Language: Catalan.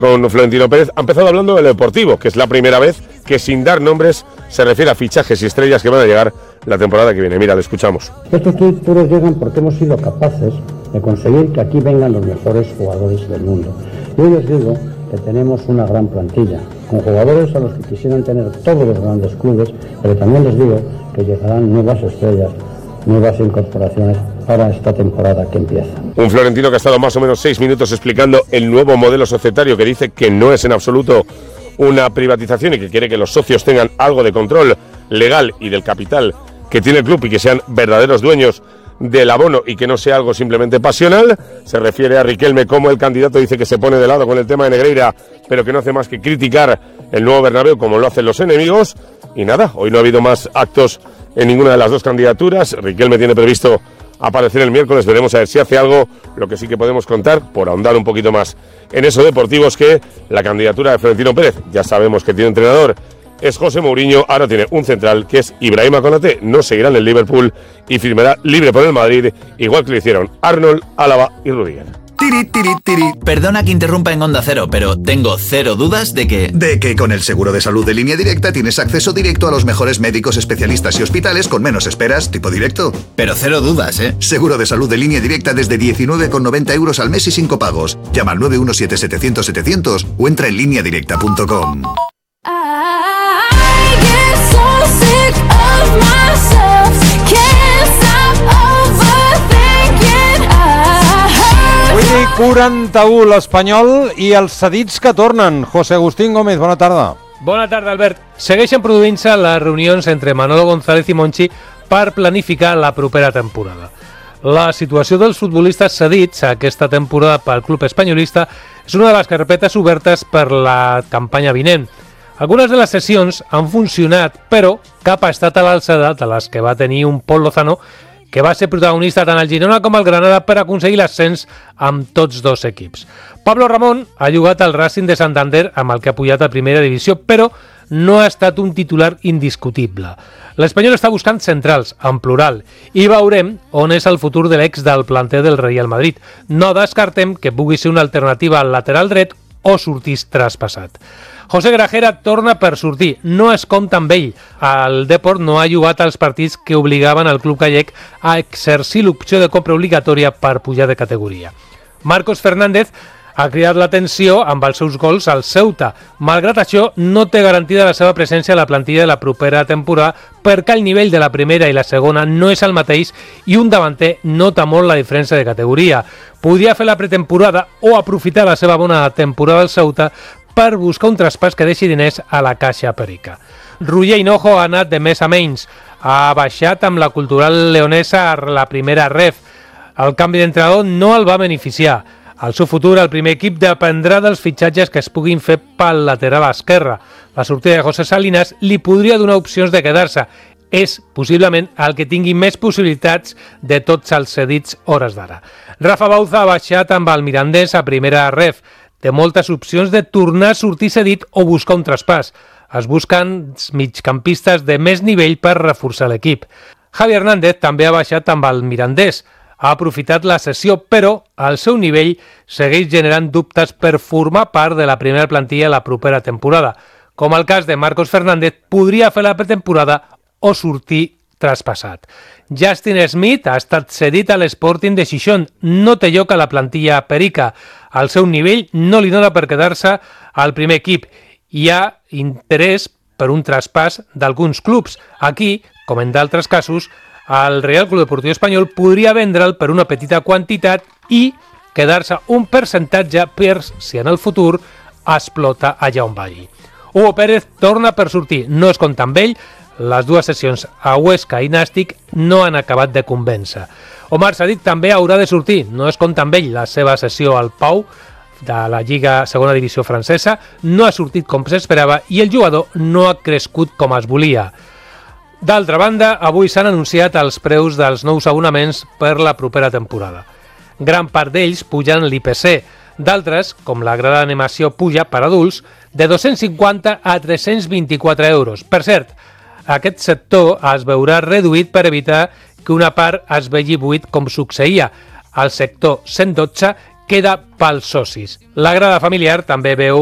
Con Florentino Pérez ha empezado hablando del Deportivo, que es la primera vez que sin dar nombres se refiere a fichajes y estrellas que van a llegar la temporada que viene. Mira, lo escuchamos. Estos títulos llegan porque hemos sido capaces de conseguir que aquí vengan los mejores jugadores del mundo. Yo les digo que tenemos una gran plantilla, con jugadores a los que quisieran tener todos los grandes clubes, pero también les digo que llegarán nuevas estrellas, nuevas incorporaciones para esta temporada que empieza. Un Florentino que ha estado más o menos 6 minutos explicando el nuevo modelo societario, que dice que no es en absoluto una privatización y que quiere que los socios tengan algo de control legal y del capital que tiene el club y que sean verdaderos dueños del abono y que no sea algo simplemente pasional. Se refiere a Riquelme como el candidato, dice que se pone de lado con el tema de Negreira, pero que no hace más que criticar el nuevo Bernabéu como lo hacen los enemigos. Y nada, hoy no ha habido más actos en ninguna de las dos candidaturas. Riquelme tiene previsto aparecer el miércoles, veremos a ver si hace algo. Lo que sí que podemos contar, por ahondar un poquito más en eso deportivo, es que la candidatura de Florentino Pérez, ya sabemos que tiene entrenador, es José Mourinho. Ahora tiene un central que es Ibrahima Konaté, no seguirá en el Liverpool y firmará libre por el Madrid, igual que lo hicieron Arnold, Álava y Rudiger. Perdona que interrumpa en Onda Cero, pero tengo cero dudas de que con el seguro de salud de Línea Directa tienes acceso directo a los mejores médicos, especialistas y hospitales con menos esperas, tipo directo. Pero cero dudas, ¿eh? Seguro de salud de Línea Directa desde 19,90 € al mes y sin copagos. Llama al 917-700-700 o entra en lineadirecta.com. Avui 41 l'Espanyol i els cedits que tornen. José Agustín Gómez, bona tarda. Bona tarda, Albert. Segueixen produint-se les reunions entre Manolo González i Monchi per planificar la propera temporada. La situació dels futbolistes cedits aquesta temporada pel club espanyolista és una de les carpetes obertes per la campanya vinent. Algunes de les sessions han funcionat, però cap ha estat a l'alçada de les que va tenir un Pol Lozano, que va ser protagonista tant al Girona com al Granada per aconseguir l'ascens amb tots dos equips. Pablo Ramón ha jugat al Racing de Santander, amb el que ha pujat a primera divisió, però no ha estat un titular indiscutible. L'Espanyol està buscant centrals, en plural, i veurem on és el futur de l'ex del planter del Real Madrid. No descartem que pugui ser una alternativa al lateral dret o sortís traspassat. José Grajera torna per sortir, no es compta amb ell. El Deport no ha jugat als partits que obligaven el club gallec a exercir l'opció de compra obligatòria per pujar de categoria. Marcos Fernández ha cridat l'atenció amb els seus gols al Ceuta. Malgrat això, no té garantida la seva presència a la plantilla de la propera temporada perquè el nivell de la primera i la segona no és el mateix i un davanter nota molt la diferència de categoria. Podria fer la pretemporada o aprofitar la seva bona temporada al Ceuta per buscar un traspàs que deixi diners a la Caixa Perica. Roger Hinojo ha anat de més a menys. Ha baixat amb la Cultural Leonesa a la primera ref. El canvi d'entrenador no el va beneficiar. El seu futur al primer equip dependrà dels fitxatges que es puguin fer pel lateral esquerre. La sortida de José Salinas li podria donar opcions de quedar-se. És possiblement el que tingui més possibilitats de tots els cedits hores d'ara. Rafa Bauza ha baixat amb el Mirandés a primera ref. Té moltes opcions de tornar a sortir cedit o buscar un traspàs. Es busquen migcampistes de més nivell per reforçar l'equip. Javi Hernández també ha baixat amb el Mirandés. Ha aprofitat la sessió, però el seu nivell segueix generant dubtes per formar part de la primera plantilla la propera temporada. Com el cas de Marcos Fernández, podria fer la pretemporada o sortir traspassat. Justin Smith ha estat cedit a l'Sporting de Gijón. No té lloc a la plantilla Perica. El seu nivell no li dona per quedar-se al primer equip. Hi ha interès per un traspàs d'alguns clubs. Aquí, com en d'altres casos, el Real Club Deportiu Espanyol podria vendre'l per una petita quantitat i quedar-se un percentatge per si en el futur explota allà on vagi. Hugo Pérez torna per sortir. No es compta amb ell. Les dues sessions a Huesca i Nàstic no han acabat de convèncer. Omar Sadik també haurà de sortir. No es compta amb ell. La seva sessió al Pau de la Lliga Segona Divisió francesa no ha sortit com s'esperava i el jugador no ha crescut com es volia. D'altra banda, avui s'han anunciat els preus dels nous abonaments per la propera temporada. Gran part d'ells pugen l'IPC, d'altres, com la grada d'animació puja per adults, de 250 a 324 euros. Per cert, aquest sector es veurà reduït per evitar que una part es vegi buit com succeïa al sector 112, queda pels socis. La grada familiar també veu